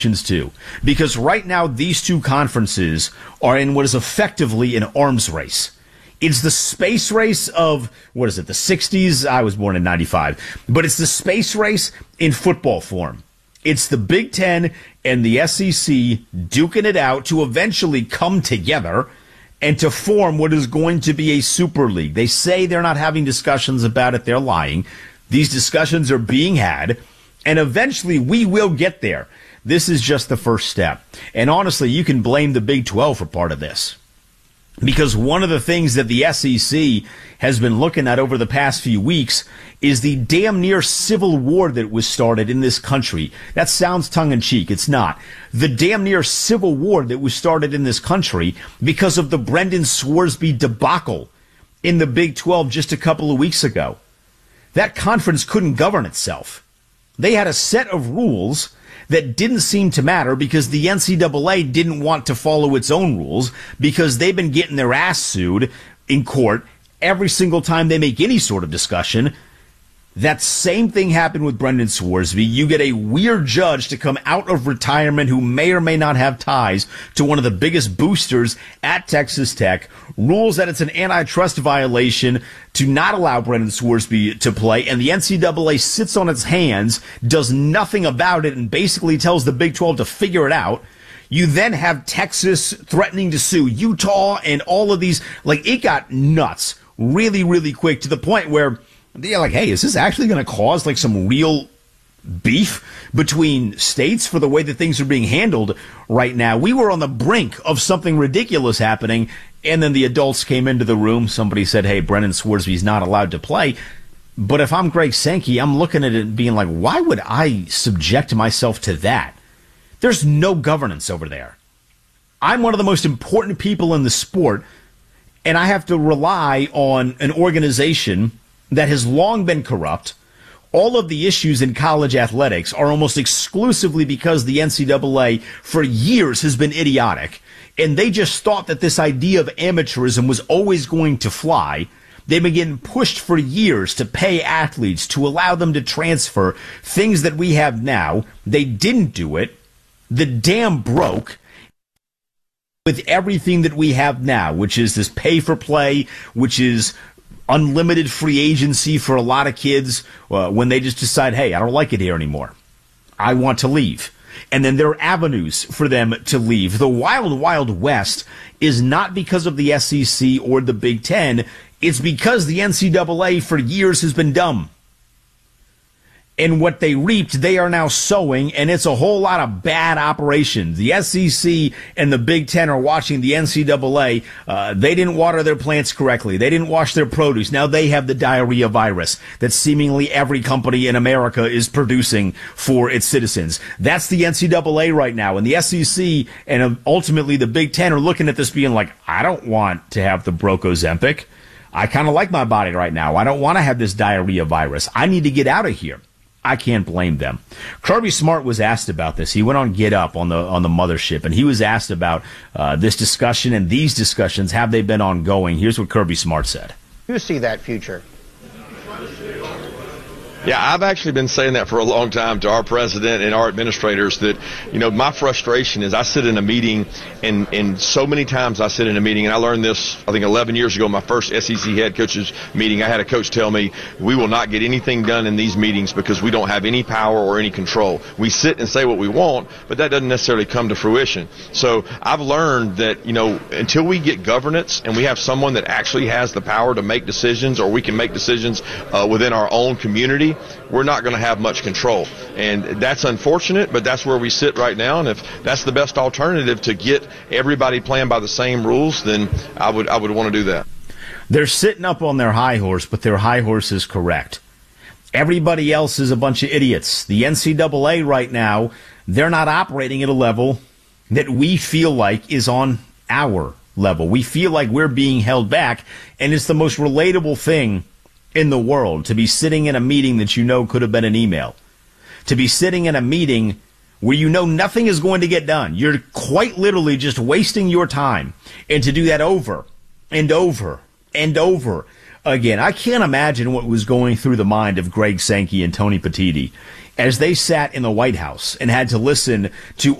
too, because right now these two conferences are in what is effectively an arms race. It's the space race of, what is it, the 60s? I was born in 95. But it's the space race in football form. It's the Big Ten and the SEC duking it out to eventually come together and to form what is going to be a super league. They say they're not having discussions about it. They're lying. These discussions are being had, and eventually we will get there. This is just the first step. And honestly, you can blame the Big 12 for part of this. Because one of the things that the SEC has been looking at over the past few weeks is the damn near civil war that was started in this country. That sounds tongue-in-cheek. It's not. The damn near civil war that was started in this country because of the Brendan Swarsby debacle in the Big 12 just a couple of weeks ago. That conference couldn't govern itself. They had a set of rules that didn't seem to matter because the NCAA didn't want to follow its own rules because they've been getting their ass sued in court every single time they make any sort of discussion. That same thing happened with Brendan Swarsby. You get a weird judge to come out of retirement who may or may not have ties to one of the biggest boosters at Texas Tech, rules that it's an antitrust violation to not allow Brendan Swarsby to play, and the NCAA sits on its hands, does nothing about it, and basically tells the Big 12 to figure it out. You then have Texas threatening to sue Utah and all of these. Like, it got nuts really, really quick to the point where they're like, hey, is this actually going to cause like some real beef between states for the way that things are being handled right now? We were on the brink of something ridiculous happening, and then the adults came into the room. Somebody said, hey, Brendan Swarsby's not allowed to play. But if I'm Greg Sankey, I'm looking at it and being like, why would I subject myself to that? There's no governance over there. I'm one of the most important people in the sport, and I have to rely on an organization that has long been corrupt. All of the issues in college athletics are almost exclusively because the NCAA for years has been idiotic, and they just thought that this idea of amateurism was always going to fly. They've been getting pushed for years to pay athletes, to allow them to transfer things that we have now. They didn't do it. The dam broke with everything that we have now, which is this pay for play, which is unlimited free agency for a lot of kids when they just decide, hey, I don't like it here anymore. I want to leave. And then there are avenues for them to leave. The wild, wild west is not because of the SEC or the Big Ten. It's because the NCAA for years has been dumb. And what they reaped, they are now sowing, and it's a whole lot of bad operations. The SEC and the Big Ten are watching the NCAA. They didn't water their plants correctly. They didn't wash their produce. Now they have the diarrhea virus that seemingly every company in America is producing for its citizens. That's the NCAA right now. And the SEC and ultimately the Big Ten are looking at this being like, I don't want to have the broke Ozempic. I kind of like my body right now. I don't want to have this diarrhea virus. I need to get out of here. I can't blame them. Kirby Smart was asked about this. He went on Get Up on the mothership, and he was asked about this discussion and these discussions. Have they been ongoing? Here's what Kirby Smart said. You see that future? Yeah, I've actually been saying that for a long time to our president and our administrators that, you know, my frustration is I sit in a meeting and so many times I sit in a meeting, and I learned this, I think 11 years ago, my first SEC head coaches meeting. I had a coach tell me, we will not get anything done in these meetings because we don't have any power or any control. We sit and say what we want, but that doesn't necessarily come to fruition. So I've learned that, you know, until we get governance and we have someone that actually has the power to make decisions, or we can make decisions within our own community, we're not going to have much control. And that's unfortunate, but that's where we sit right now. And if that's the best alternative to get everybody playing by the same rules, then I would want to do that. They're sitting up on their high horse, but their high horse is correct. Everybody else is a bunch of idiots. The NCAA right now, they're not operating at a level that we feel like is on our level. We feel like we're being held back, and it's the most relatable thing in the world to be sitting in a meeting that you know could have been an email, to be sitting in a meeting where you know nothing is going to get done. You're quite literally just wasting your time, and to do that over and over and over again. I can't imagine what was going through the mind of Greg Sankey and Tony Petitti as they sat in the White House and had to listen to